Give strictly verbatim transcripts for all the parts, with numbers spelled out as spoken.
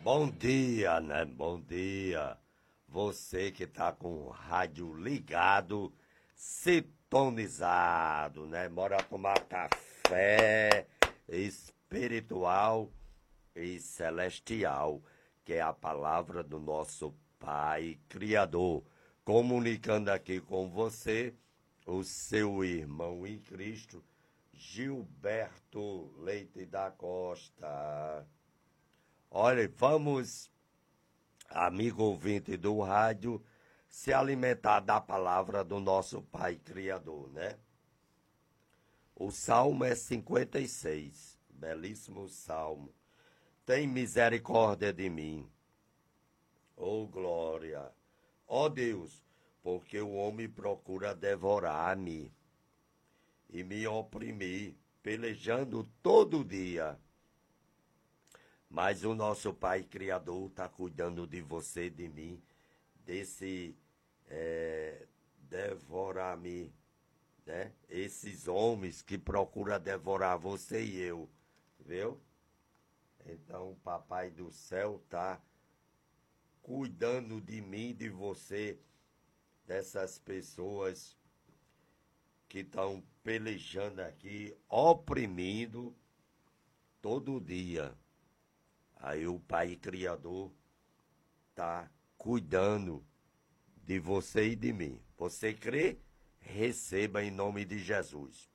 Bom dia, né? Bom dia. Você que tá com o rádio ligado, sintonizado, né? Bora tomar café espiritual e celestial, que é a palavra do nosso Pai Criador. Comunicando aqui com você, o seu irmão em Cristo, Gilberto Leite da Costa. Olha, vamos, amigo ouvinte do rádio, se alimentar da palavra do nosso Pai Criador, né? O Salmo é cinquenta e seis, belíssimo salmo. Tem misericórdia de mim, oh glória, ó Deus, porque o homem procura devorar-me e me oprimir, pelejando todo dia. Mas o nosso Pai Criador está cuidando de você, de mim, desse é, devorar-me, né? Esses homens que procuram devorar você e eu, viu? Então o Papai do Céu está cuidando de mim, de você, dessas pessoas que estão pelejando aqui, oprimindo todo dia. Aí o Pai Criador está cuidando de você e de mim. Você crê? Receba em nome de Jesus.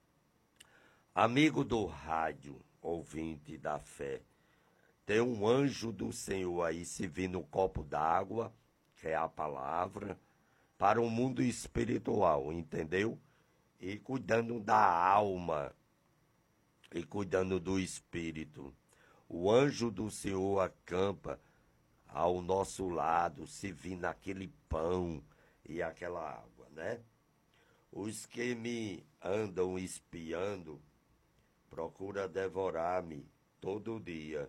Amigo do rádio, ouvinte da fé, tem um anjo do Senhor aí servindo um copo d'água, que é a palavra, para o mundo espiritual, entendeu? E cuidando da alma, e cuidando do espírito. O anjo do Senhor acampa ao nosso lado, servindo aquele pão e aquela água, né? Os que me andam espiando procuram devorar-me todo dia.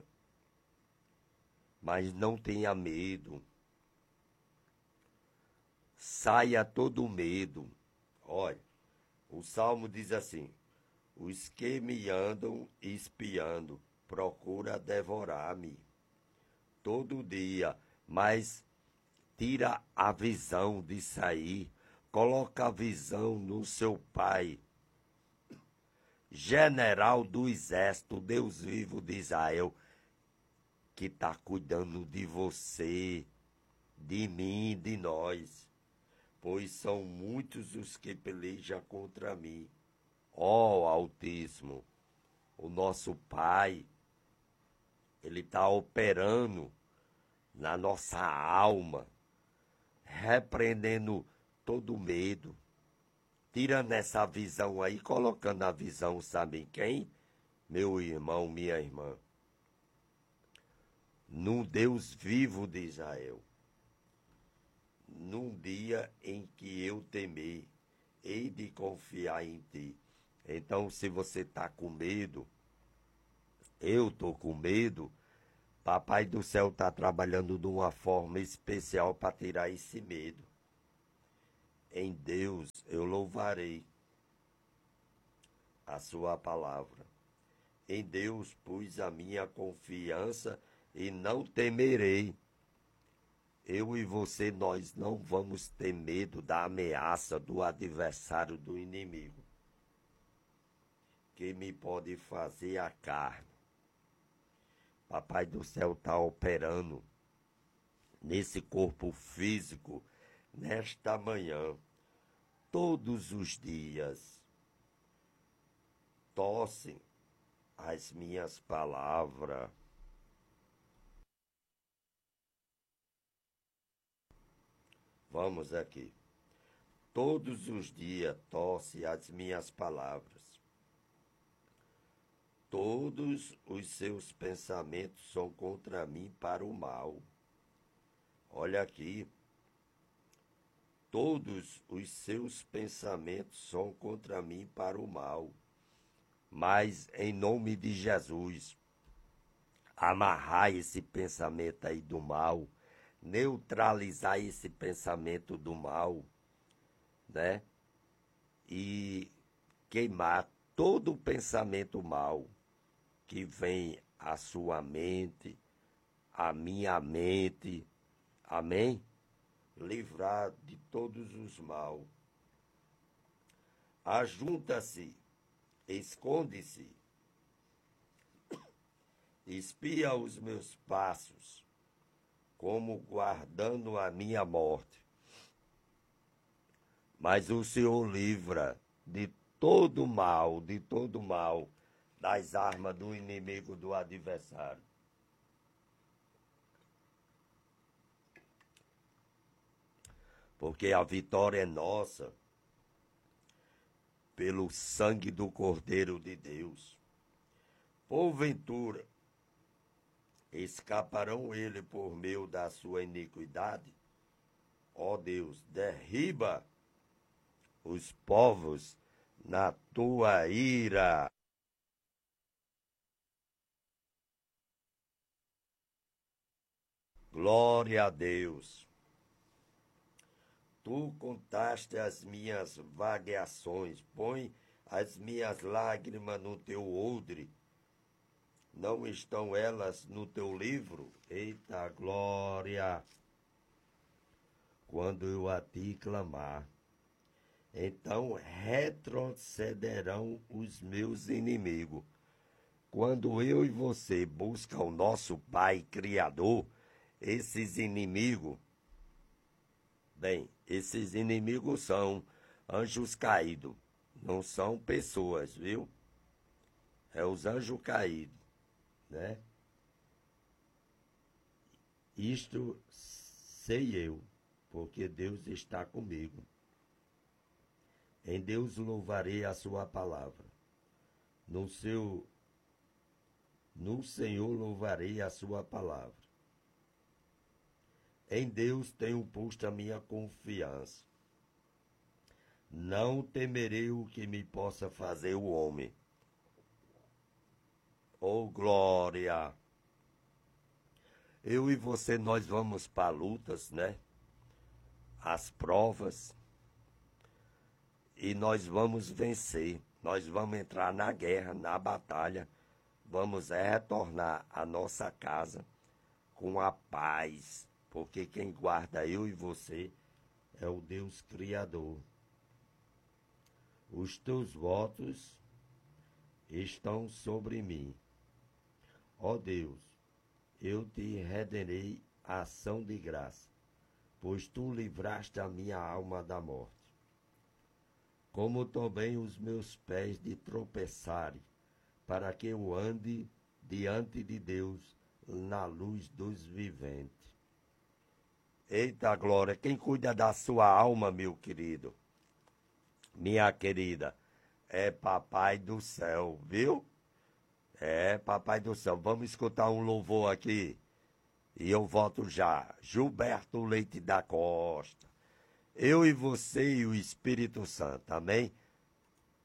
Mas não tenha medo. Saia todo medo. Olha, o Salmo diz assim: os que me andam espiando procura devorar-me todo dia, mas tira a visão de sair, coloca a visão no seu Pai, general do exército, Deus vivo de Israel, que está cuidando de você, de mim, de nós, pois são muitos os que pelejam contra mim. Ó Altíssimo, o nosso Pai, Ele está operando na nossa alma, repreendendo todo medo, tirando essa visão aí, colocando a visão, sabe em quem? Meu irmão, minha irmã, num Deus vivo de Israel, num dia em que eu temer, hei de confiar em ti. Então, se você está com medo, eu estou com medo, Papai do Céu está trabalhando de uma forma especial para tirar esse medo. Em Deus eu louvarei a sua palavra. Em Deus pus a minha confiança e não temerei. Eu e você, nós não vamos ter medo da ameaça do adversário, do inimigo, que me pode fazer a carne. Papai do Céu está operando nesse corpo físico, nesta manhã, todos os dias. Tossem as minhas palavras. Vamos aqui. Todos os dias tosse as minhas palavras. Todos os seus pensamentos são contra mim para o mal. Olha aqui. Todos os seus pensamentos são contra mim para o mal. Mas, em nome de Jesus, amarrar esse pensamento aí do mal, neutralizar esse pensamento do mal, né? E queimar todo o pensamento mal que vem à sua mente, a minha mente, amém? Livrar de todos os mal. Ajunta-se, esconde-se, espia os meus passos, como guardando a minha morte. Mas o Senhor livra de todo mal, de todo mal, das armas do inimigo, do adversário. Porque a vitória é nossa, pelo sangue do Cordeiro de Deus. Porventura, escaparão ele por meio da sua iniquidade? Ó Deus, derriba os povos na tua ira. Glória a Deus. Tu contaste as minhas vagueações, põe as minhas lágrimas no teu odre. Não estão elas no teu livro? Eita glória! Quando eu a ti clamar, então retrocederão os meus inimigos. Quando eu e você buscam o nosso Pai Criador, esses inimigos, bem, esses inimigos são anjos caídos, não são pessoas, viu? É os anjos caídos, né? Isto sei eu, porque Deus está comigo. Em Deus louvarei a sua palavra. No seu, no Senhor louvarei a sua palavra. Em Deus tenho posto a minha confiança. Não temerei o que me possa fazer o homem. Oh, glória! Eu e você, nós vamos para lutas, né? As provas. E nós vamos vencer. Nós vamos entrar na guerra, na batalha. Vamos retornar à nossa casa com a paz. Porque quem guarda eu e você é o Deus Criador. Os teus votos estão sobre mim. Ó Deus, eu te renderei a ação de graça, pois tu livraste a minha alma da morte. Como também os meus pés de tropeçarem, para que eu ande diante de Deus na luz dos viventes. Eita glória, quem cuida da sua alma, meu querido, minha querida, é Papai do Céu, viu? É Papai do Céu. Vamos escutar um louvor aqui. E eu volto já. Gilberto Leite da Costa. Eu e você e o Espírito Santo, amém?